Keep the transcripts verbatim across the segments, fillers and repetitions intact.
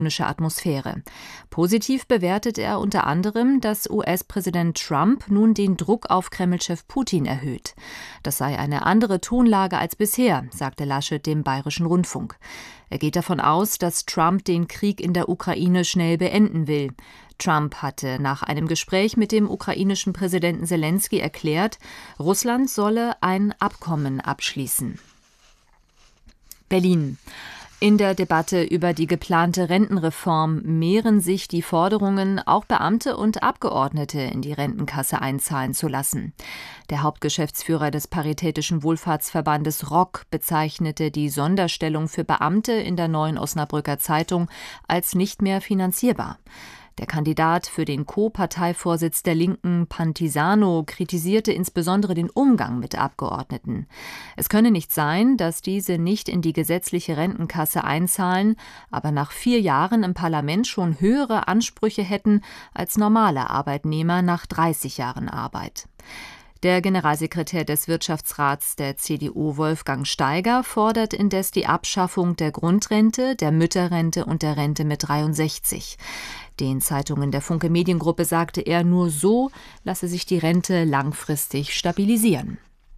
Atmosphäre. Positiv bewertet er unter anderem, dass U S-Präsident Trump nun den Druck auf Kreml-Chef Putin erhöht. Das sei eine andere Tonlage als bisher, sagte Laschet dem Bayerischen Rundfunk. Er geht davon aus, dass Trump den Krieg in der Ukraine schnell beenden will. Trump hatte nach einem Gespräch mit dem ukrainischen Präsidenten Selenskyj erklärt, Russland solle ein Abkommen abschließen. Berlin. In der Debatte über die geplante Rentenreform mehren sich die Forderungen, auch Beamte und Abgeordnete in die Rentenkasse einzahlen zu lassen. Der Hauptgeschäftsführer des Paritätischen Wohlfahrtsverbandes R O C bezeichnete die Sonderstellung für Beamte in der Neuen Osnabrücker Zeitung als nicht mehr finanzierbar. Der Kandidat für den Co-Parteivorsitz der Linken, Pantisano, kritisierte insbesondere den Umgang mit Abgeordneten. Es könne nicht sein, dass diese nicht in die gesetzliche Rentenkasse einzahlen, aber nach vier Jahren im Parlament schon höhere Ansprüche hätten als normale Arbeitnehmer nach dreißig Jahren Arbeit. Der Generalsekretär des Wirtschaftsrats der C D U, Wolfgang Steiger, fordert indes die Abschaffung der Grundrente, der Mütterrente und der Rente mit dreiundsechzig. Den Zeitungen der Funke Mediengruppe sagte er, nur so lasse sich die Rente langfristig stabilisieren.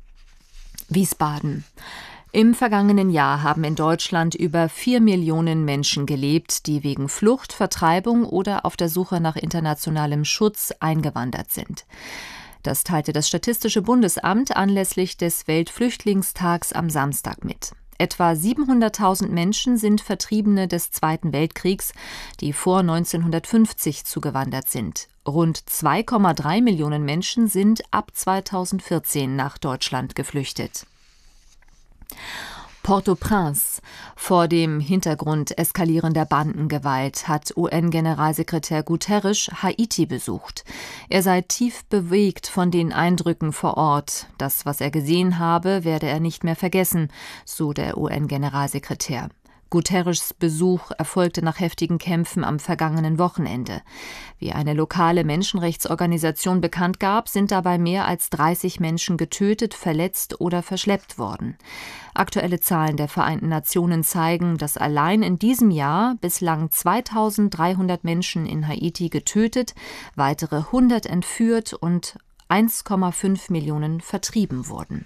Wiesbaden. Im vergangenen Jahr haben in Deutschland über vier Millionen Menschen gelebt, die wegen Flucht, Vertreibung oder auf der Suche nach internationalem Schutz eingewandert sind. Das teilte das Statistische Bundesamt anlässlich des Weltflüchtlingstags am Samstag mit. Etwa siebenhunderttausend Menschen sind Vertriebene des Zweiten Weltkriegs, die vor neunzehnhundertfünfzig zugewandert sind. Rund zwei Komma drei Millionen Menschen sind ab zweitausendvierzehn nach Deutschland geflüchtet. Port-au-Prince. Vor dem Hintergrund eskalierender Bandengewalt hat U N-Generalsekretär Guterres Haiti besucht. Er sei tief bewegt von den Eindrücken vor Ort. Das, was er gesehen habe, werde er nicht mehr vergessen, so der U N-Generalsekretär. Guterres' Besuch erfolgte nach heftigen Kämpfen am vergangenen Wochenende. Wie eine lokale Menschenrechtsorganisation bekannt gab, sind dabei mehr als dreißig Menschen getötet, verletzt oder verschleppt worden. Aktuelle Zahlen der Vereinten Nationen zeigen, dass allein in diesem Jahr bislang zweitausenddreihundert Menschen in Haiti getötet, weitere hundert entführt und eins Komma fünf Millionen vertrieben wurden.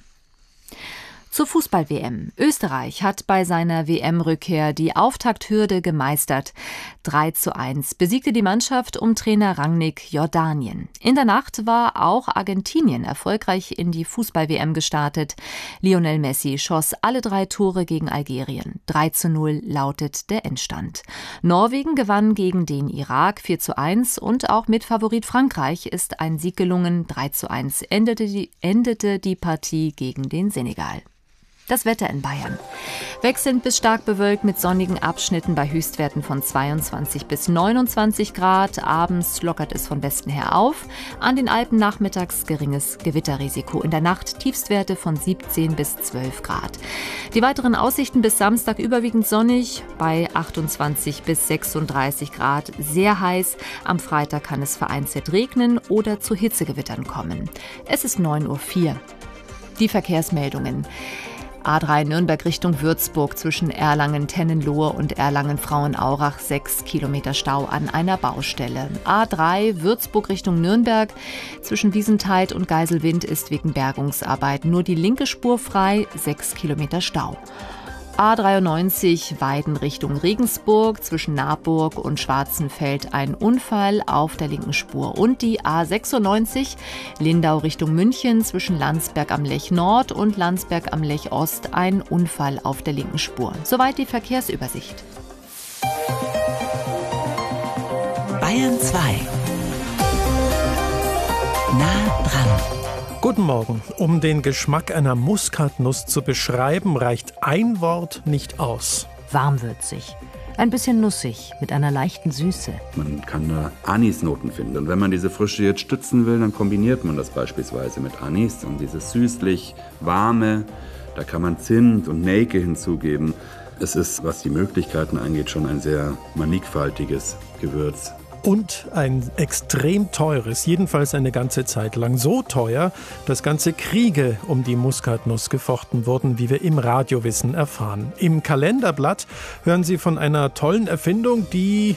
Zur Fußball-W M. Österreich hat bei seiner W M-Rückkehr die Auftakthürde gemeistert. drei zu eins besiegte die Mannschaft um Trainer Rangnick Jordanien. In der Nacht war auch Argentinien erfolgreich in die Fußball-W M gestartet. Lionel Messi schoss alle drei Tore gegen Algerien. drei zu null lautet der Endstand. Norwegen gewann gegen den Irak vier zu eins und auch mit Favorit Frankreich ist ein Sieg gelungen. drei zu eins endete die, endete die Partie gegen den Senegal. Das Wetter in Bayern. Wechselnd bis stark bewölkt mit sonnigen Abschnitten bei Höchstwerten von zweiundzwanzig bis neunundzwanzig Grad. Abends lockert es von Westen her auf. An den Alpen nachmittags geringes Gewitterrisiko. In der Nacht Tiefstwerte von siebzehn bis zwölf Grad. Die weiteren Aussichten bis Samstag überwiegend sonnig bei achtundzwanzig bis sechsunddreißig Grad. Sehr heiß. Am Freitag kann es vereinzelt regnen oder zu Hitzegewittern kommen. Es ist neun Uhr vier. Die Verkehrsmeldungen. A drei Nürnberg Richtung Würzburg zwischen Erlangen-Tennenlohe und Erlangen-Frauenaurach sechs Kilometer Stau an einer Baustelle. A drei Würzburg Richtung Nürnberg zwischen Wiesenthal und Geiselwind ist wegen Bergungsarbeiten nur die linke Spur frei, sechs Kilometer Stau. A dreiundneunzig Weiden Richtung Regensburg zwischen Naburg und Schwarzenfeld ein Unfall auf der linken Spur. Und die A sechsundneunzig Lindau Richtung München zwischen Landsberg am Lech Nord und Landsberg am Lech Ost ein Unfall auf der linken Spur. Soweit die Verkehrsübersicht. Bayern zwei. Nah dran. Guten Morgen. Um den Geschmack einer Muskatnuss zu beschreiben, reicht ein Wort nicht aus. Warmwürzig. Ein bisschen nussig, mit einer leichten Süße. Man kann da Anisnoten finden. Und wenn man diese Frische jetzt stützen will, dann kombiniert man das beispielsweise mit Anis. Und dieses süßlich warme, da kann man Zimt und Nelke hinzugeben. Es ist, was die Möglichkeiten angeht, schon ein sehr mannigfaltiges Gewürz. Und ein extrem teures, jedenfalls eine ganze Zeit lang. So teuer, dass ganze Kriege um die Muskatnuss gefochten wurden, wie wir im Radiowissen erfahren. Im Kalenderblatt hören Sie von einer tollen Erfindung, die